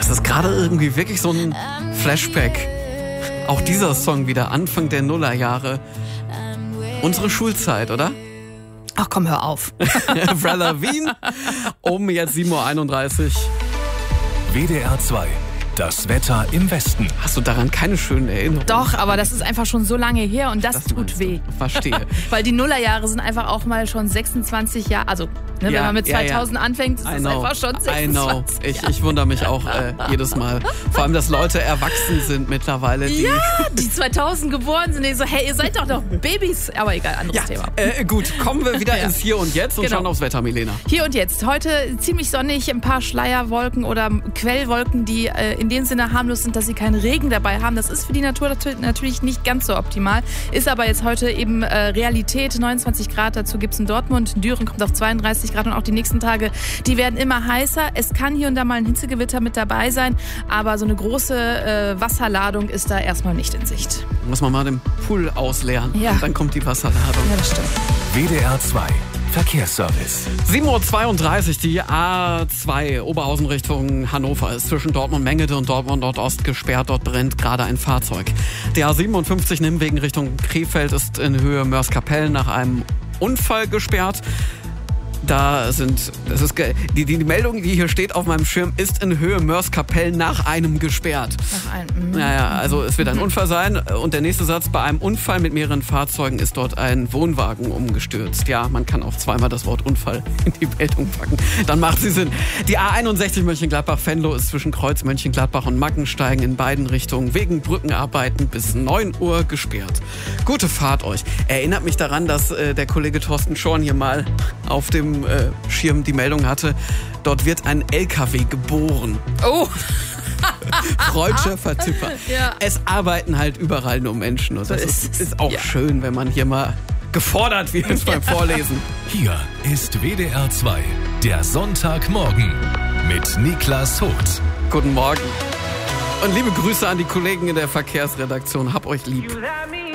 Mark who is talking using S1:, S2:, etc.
S1: Das ist gerade irgendwie wirklich so ein Flashback. Auch dieser Song wieder, Anfang der Nullerjahre. Unsere Schulzeit, oder?
S2: Ach komm, hör auf.
S1: Brother Wien, um jetzt 7.31 Uhr.
S3: WDR 2. Das Wetter im Westen.
S1: Hast du daran keine schönen Erinnerungen?
S2: Doch, aber das ist einfach schon so lange her und das tut weh.
S1: Verstehe.
S2: Weil die Nullerjahre sind einfach auch mal schon 26 Jahre, also wenn man mit 2000 anfängt, ist es einfach schon 26 Jahre.
S1: Ich wundere mich auch jedes Mal. Vor allem, dass Leute erwachsen sind mittlerweile. Die
S2: 2000 geboren sind, die so, hey, ihr seid doch noch Babys. Aber egal, anderes Thema.
S1: Gut, kommen wir wieder ins Hier und Jetzt und schauen aufs Wetter, Milena.
S2: Hier und Jetzt. Heute ziemlich sonnig, ein paar Schleierwolken oder Quellwolken, die in dem Sinne harmlos sind, dass sie keinen Regen dabei haben. Das ist für die Natur natürlich nicht ganz so optimal. Ist aber jetzt heute eben Realität. 29 Grad, dazu gibt es in Dortmund. Düren kommt auf 32 Grad und auch die nächsten Tage, die werden immer heißer. Es kann hier und da mal ein Hitzegewitter mit dabei sein, aber so eine große Wasserladung ist da erstmal nicht in Sicht.
S1: Muss man mal den Pool ausleeren und dann kommt die Wasserladung.
S2: Ja, das stimmt.
S3: WDR 2. Verkehrsservice.
S1: 7.32 Uhr, die A2 Oberhausen Richtung Hannover ist zwischen Dortmund-Mengede und Dortmund-Nordost gesperrt. Dort brennt gerade ein Fahrzeug. Die A57 Nimwegen Richtung Krefeld ist in Höhe Mörs-Kapellen nach einem Unfall gesperrt. Die Meldung, die hier steht auf meinem Schirm, ist in Höhe Mörs-Kapellen nach einem gesperrt. Also es wird ein Unfall sein. Und der nächste Satz, bei einem Unfall mit mehreren Fahrzeugen ist dort ein Wohnwagen umgestürzt. Ja, man kann auch zweimal das Wort Unfall in die Meldung packen. Dann macht sie Sinn. Die A61 Mönchengladbach-Venlo ist zwischen Kreuz Mönchengladbach und Mackensteigen in beiden Richtungen wegen Brückenarbeiten bis 9 Uhr gesperrt. Gute Fahrt euch. Erinnert mich daran, dass der Kollege Thorsten Schorn hier mal auf dem Schirm die Meldung hatte, dort wird ein LKW geboren.
S2: Oh!
S1: Freudscher Vertipper.
S2: Ja.
S1: Es arbeiten halt überall nur Menschen. Und das ist auch schön, wenn man hier mal gefordert wird beim Vorlesen.
S3: Hier ist WDR 2, der Sonntagmorgen mit Niklas Hoth.
S1: Guten Morgen. Und liebe Grüße an die Kollegen in der Verkehrsredaktion. Hab euch lieb.